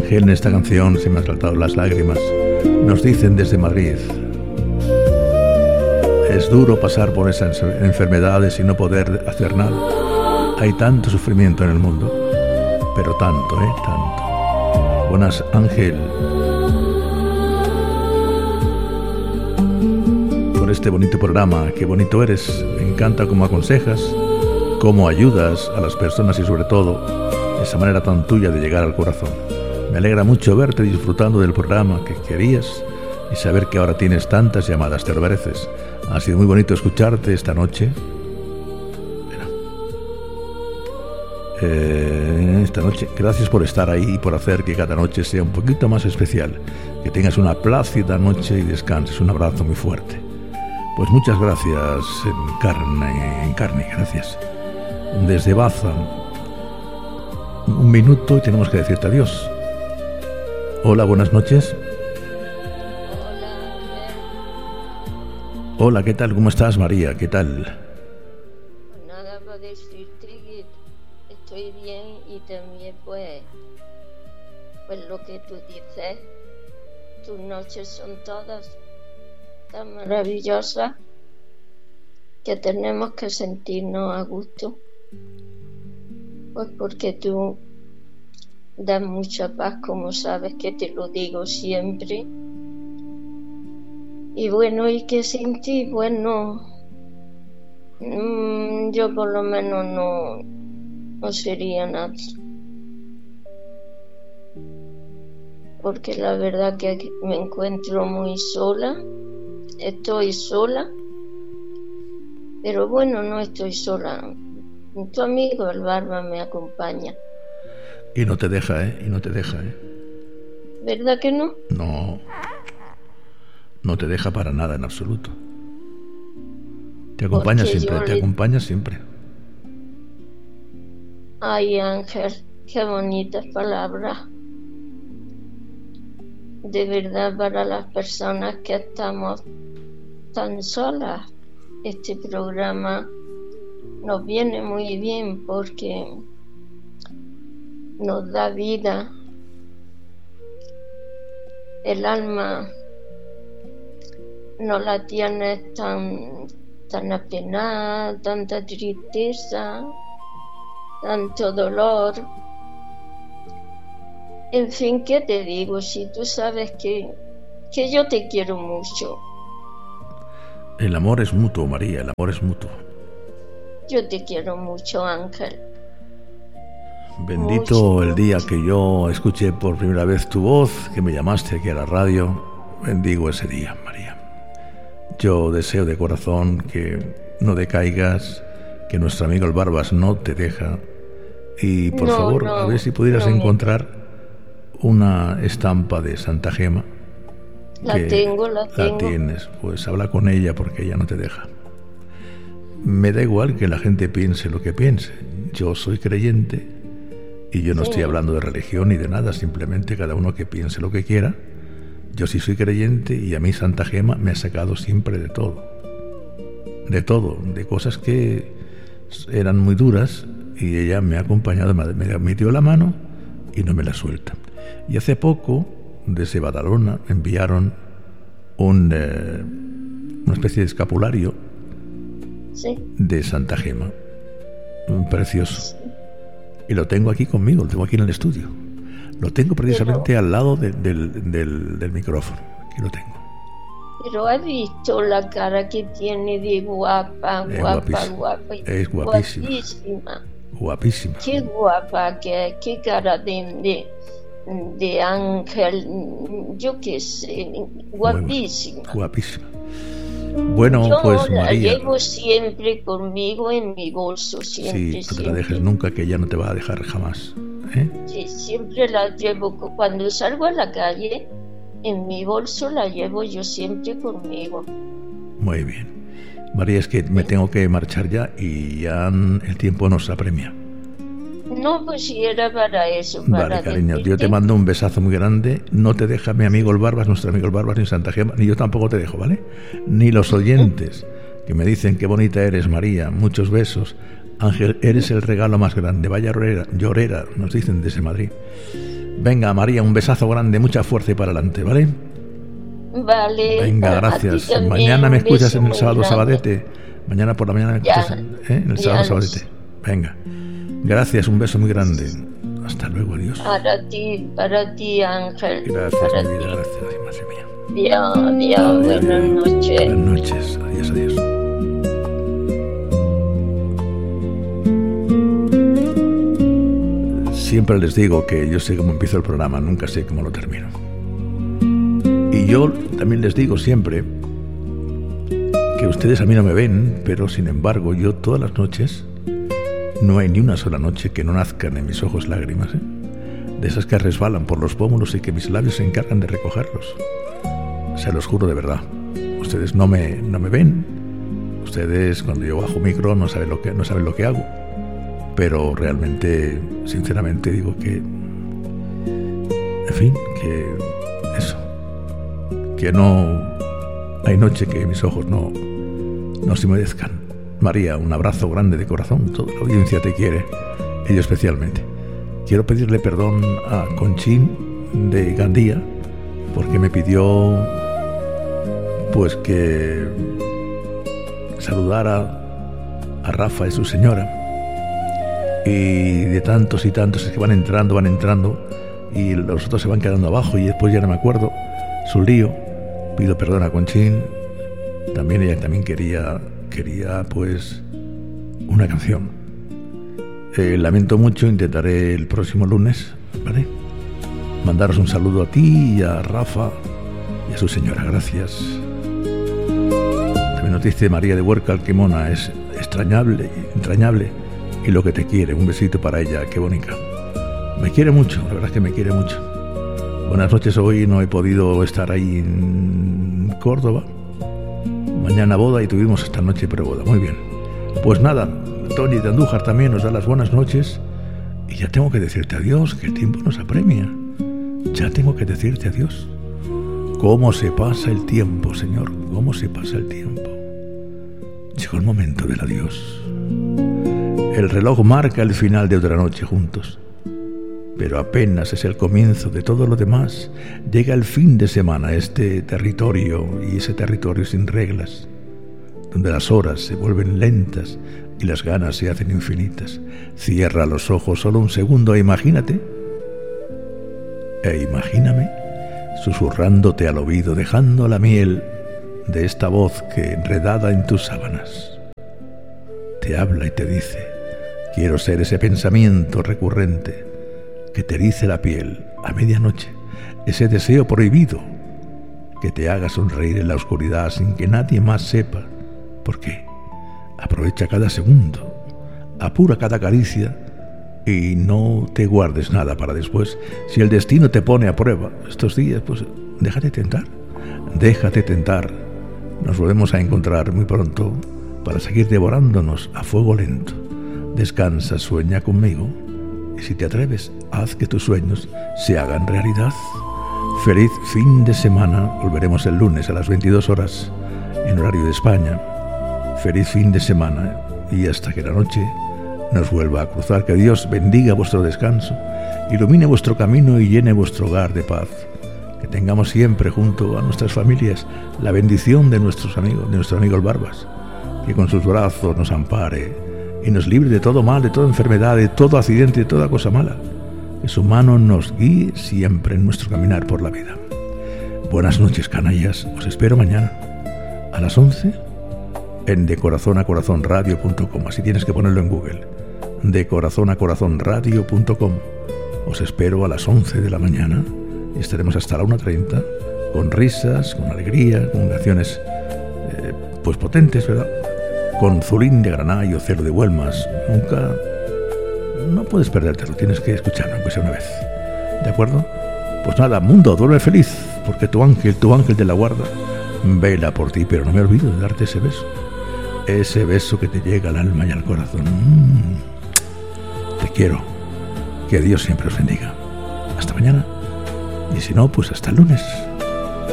Ángel, en esta canción se me han saltado las lágrimas. Nos dicen desde Madrid: es duro pasar por esas enfermedades y no poder hacer nada. Hay tanto sufrimiento en el mundo, pero tanto, tanto. Buenas, Ángel, por este bonito programa. Qué bonito eres. Me encanta cómo aconsejas, cómo ayudas a las personas y sobre todo esa manera tan tuya de llegar al corazón. Me alegra mucho verte disfrutando del programa que querías y saber que ahora tienes tantas llamadas, te lo mereces. Ha sido muy bonito escucharte esta noche. Esta noche, gracias por estar ahí y por hacer que cada noche sea un poquito más especial. Que tengas una plácida noche y descanses. Un abrazo muy fuerte. Pues muchas gracias, Encarni, gracias. Desde Baza, un minuto y tenemos que decirte adiós. Hola, buenas noches. Hola, ¿qué tal? ¿Cómo estás, María? ¿Qué tal? Pues nada, para decirte que estoy bien y también pues lo que tú dices, tus noches son todas tan maravillosas que tenemos que sentirnos a gusto, pues porque tú das mucha paz, como sabes que te lo digo siempre. Y bueno, ¿y qué sin ti? Bueno, yo por lo menos no sería nada. Porque la verdad que me encuentro muy sola, estoy sola, pero bueno, no estoy sola. Tu amigo el Barba me acompaña. Y no te deja, ¿eh? ¿Verdad que no? No te deja para nada en absoluto. Te acompaña siempre, Ay, Ángel, qué bonitas palabras. De verdad, para las personas que estamos tan solas, este programa nos viene muy bien porque nos da vida. El alma no la tienes tan apenada, tanta tristeza, tanto dolor. En fin, ¿qué te digo? Si tú sabes que yo te quiero mucho. El amor es mutuo, María, el amor es mutuo. Yo te quiero mucho, Ángel. Bendito mucho, el día que yo escuché por primera vez tu voz, que me llamaste aquí a la radio. Bendigo ese día, María. Yo deseo de corazón que no decaigas, que nuestro amigo el Barbas no te deja. Y por favor, a ver si pudieras encontrar una estampa de Santa Gema. La tengo. La tienes, pues habla con ella porque ella no te deja. Me da igual que la gente piense lo que piense. Yo soy creyente y yo no estoy hablando de religión ni de nada, simplemente cada uno que piense lo que quiera. Yo sí soy creyente y a mí Santa Gema me ha sacado siempre de todo, de cosas que eran muy duras y ella me ha acompañado, me dio la mano y no me la suelta. Y hace poco, desde Badalona, enviaron una especie de escapulario de Santa Gema, precioso. Y lo tengo aquí conmigo, lo tengo aquí en el estudio. Lo tengo precisamente al lado del micrófono. Aquí lo tengo. Pero has visto la cara que tiene de guapa. Es guapísima. Guapísima. Qué guapa, qué cara de ángel, yo qué sé, guapísima. Guapísima. Bueno, yo pues la María, llevo siempre conmigo en mi bolso, siempre. Sí, no te la dejes nunca, que ella no te va a dejar jamás. Sí, siempre la llevo. Cuando salgo a la calle, en mi bolso la llevo yo siempre conmigo. Muy bien. María, es que me tengo que marchar ya y ya el tiempo nos apremia. No, pues si era para eso. Vale, cariño, yo te mando un besazo muy grande. No te deja mi amigo el Barbas, nuestro amigo el Barbas, ni Santa Gema, ni yo tampoco te dejo, ¿vale? Ni los oyentes que me dicen qué bonita eres, María. Muchos besos. Ángel, eres el regalo más grande. Vaya llorera, nos dicen desde Madrid. Venga, María, un besazo grande, mucha fuerza y para adelante, ¿vale? Vale. Venga, gracias. También, mañana me escuchas en el sábado grande. Sabadete. Mañana por la mañana me escuchas en el sábado Sabadete. Venga. Gracias, un beso muy grande. Hasta luego, adiós. Para ti, Ángel. Gracias, para mi vida, ti. gracias. Ay, madre mía. Adiós, buenas noches. Buenas noches, adiós, adiós. Siempre les digo que yo sé cómo empiezo el programa, nunca sé cómo lo termino. Y yo también les digo siempre que ustedes a mí no me ven, pero sin embargo yo todas las noches, no hay ni una sola noche que no nazcan en mis ojos lágrimas, de esas que resbalan por los pómulos y que mis labios se encargan de recogerlos. Se los juro de verdad. Ustedes no me ven, ustedes cuando yo bajo micro no saben lo que hago, pero realmente, sinceramente digo que, en fin, que eso, que no hay noche que mis ojos no se humedezcan. María, un abrazo grande de corazón, toda la audiencia te quiere, ella especialmente. Quiero pedirle perdón a Conchín de Gandía, porque me pidió pues que saludara a Rafa y su señora, y de tantos y tantos es que van entrando y los otros se van quedando abajo y después ya no me acuerdo, es un lío. Pido perdón a Conchín. También ella también quería pues una canción. Lamento mucho, intentaré el próximo lunes, ¿vale? Mandaros un saludo a ti y a Rafa y a su señora, gracias. También nos dice María de Huércal que mona, es entrañable y lo que te quiere. Un besito para ella, qué bonita. Me quiere mucho, la verdad es que me quiere mucho. Buenas noches, hoy no he podido estar ahí en Córdoba. Mañana boda y tuvimos esta noche preboda. Muy bien. Pues nada, Tony de Andújar también nos da las buenas noches. Y ya tengo que decirte adiós, que el tiempo nos apremia. Ya tengo que decirte adiós. ¿Cómo se pasa el tiempo, Señor? ¿Cómo se pasa el tiempo? Llegó el momento del adiós. El reloj marca el final de otra noche juntos. Pero apenas es el comienzo de todo lo demás. Llega el fin de semana a este territorio, y ese territorio sin reglas, donde las horas se vuelven lentas y las ganas se hacen infinitas. Cierra los ojos solo un segundo e imagíname, susurrándote al oído, dejando la miel de esta voz que, enredada en tus sábanas, te habla y te dice: quiero ser ese pensamiento recurrente que te erice la piel a medianoche, ese deseo prohibido que te haga sonreír en la oscuridad sin que nadie más sepa por qué. Aprovecha cada segundo, apura cada caricia y no te guardes nada para después. Si el destino te pone a prueba estos días, pues déjate tentar. Nos volvemos a encontrar muy pronto para seguir devorándonos a fuego lento. Descansa, sueña conmigo. Y si te atreves, haz que tus sueños se hagan realidad. Feliz fin de semana. Volveremos el lunes a las 22 horas en horario de España. Feliz fin de semana y hasta que la noche nos vuelva a cruzar. Que Dios bendiga vuestro descanso, ilumine vuestro camino y llene vuestro hogar de paz. Que tengamos siempre junto a nuestras familias la bendición de nuestros amigos, de nuestro amigo el Barbas. Que con sus brazos nos ampare y nos libre de todo mal, de toda enfermedad, de todo accidente, de toda cosa mala. Que su mano nos guíe siempre en nuestro caminar por la vida. Buenas noches, canallas. Os espero mañana a las 11 en decorazonacorazonradio.com. Así tienes que ponerlo en Google. decorazonacorazonradio.com. Os espero a las 11 de la mañana y estaremos hasta la 1:30 con risas, con alegría, con canciones pues potentes, ¿verdad? Con Zulín de Granada y Ocelo de Huelmas. No puedes perdértelo, tienes que escucharlo, aunque sea una vez. ¿De acuerdo? Pues nada, mundo, duerme feliz, porque tu ángel de la guarda, vela por ti, pero no me olvido de darte ese beso que te llega al alma y al corazón. Te quiero. Que Dios siempre os bendiga. Hasta mañana. Y si no, pues hasta el lunes.